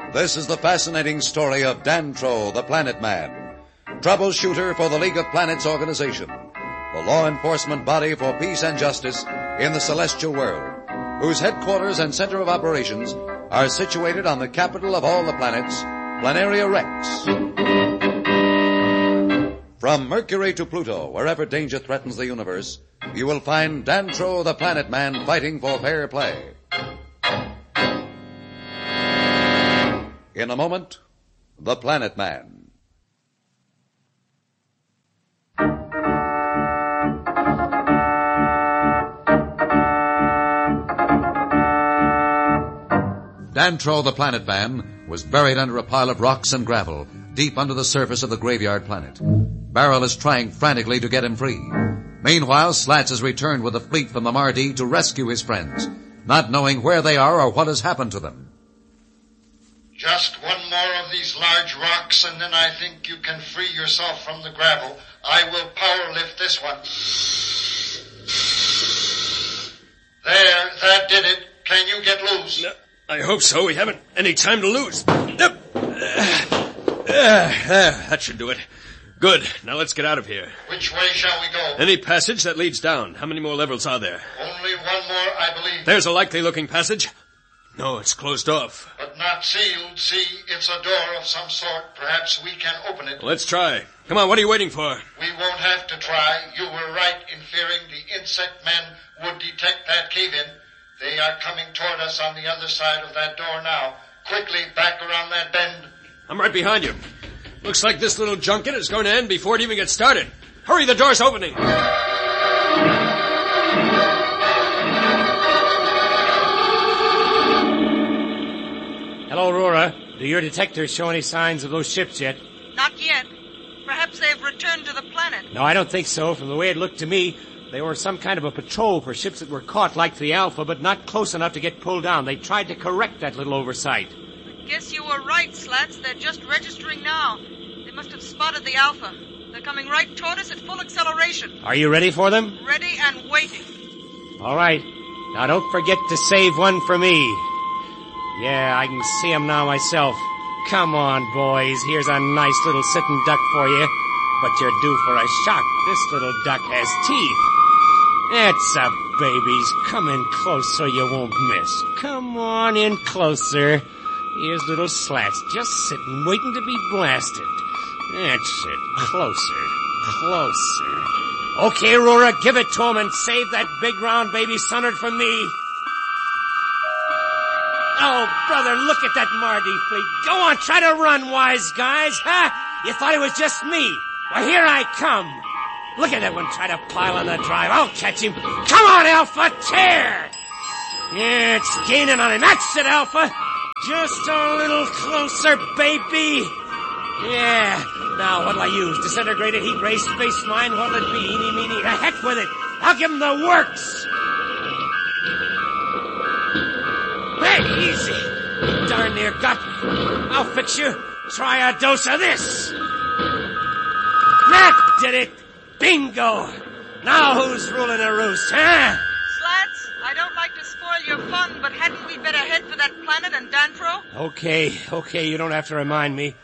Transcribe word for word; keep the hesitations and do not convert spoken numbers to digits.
This is the fascinating story of Dantro, the Planet Man, troubleshooter for the League of Planets organization, the law enforcement body for peace and justice in the celestial world, whose headquarters and center of operations are situated on the capital of all the planets, Planaria Rex. From Mercury to Pluto, wherever danger threatens the universe, you will find Dantro, the Planet Man, fighting for fair play. In a moment, the Planet Man. Dantro, the Planet Man, was buried under a pile of rocks and gravel, deep under the surface of the graveyard planet. Barrel is trying frantically to get him free. Meanwhile, Slats has returned with a fleet from the Mardi to rescue his friends, not knowing where they are or what has happened to them. Just one more of these large rocks, and then I think you can free yourself from the gravel. I will power lift this one. There, that did it. Can you get loose? No, I hope so. We haven't any time to lose. Uh, uh, uh, that should do it. Good. Now let's get out of here. Which way shall we go? Any passage that leads down. How many more levels are there? Only one more, I believe. There's a likely-looking passage. No, it's closed off. But not sealed. See, it's a door of some sort. Perhaps we can open it. Let's try. Come on, what are you waiting for? We won't have to try. You were right in fearing the insect men would detect that cave-in. They are coming toward us on the other side of that door now. Quickly, back around that bend. I'm right behind you. Looks like this little junket is going to end before it even gets started. Hurry, the door's opening. Hello, Aurora. Do your detectors show any signs of those ships yet? Not yet. Perhaps they've returned to the planet. No, I don't think so. From the way it looked to me, they were some kind of a patrol for ships that were caught like the Alpha, but not close enough to get pulled down. They tried to correct that little oversight. I guess you were right, Slats. They're just registering now. They must have spotted the Alpha. They're coming right toward us at full acceleration. Are you ready for them? Ready and waiting. All right. Now, don't forget to save one for me. Yeah, I can see him now myself. Come on, boys. Here's a nice little sitting duck for you. But you're due for a shock. This little duck has teeth. That's a babies. Come in close so you won't miss. Come on in closer. Here's little Slats just sitting, waiting to be blasted. That's it. Closer. Closer. Okay, Aurora, give it to him and save that big round baby sonard for me. Oh, brother, look at that Mardi fleet. Go on, try to run, wise guys, huh? You thought it was just me. Well, here I come. Look at that one try to pile on the drive. I'll catch him. Come on, Alpha, tear! Yeah, it's gaining on him. That's it, Alpha. Just a little closer, baby. Yeah. Now, what'll I use? Disintegrated heat ray, space mine? What'll it be? Eeny, meeny. The heck with it. I'll give him the works. Hey, easy. You darn near got me. I'll fix you. Try a dose of this. That did it. Bingo. Now who's ruling the roost, huh? Slats, I don't like to spoil your fun, but hadn't we better head for that planet and Dantro? Okay, okay, you don't have to remind me.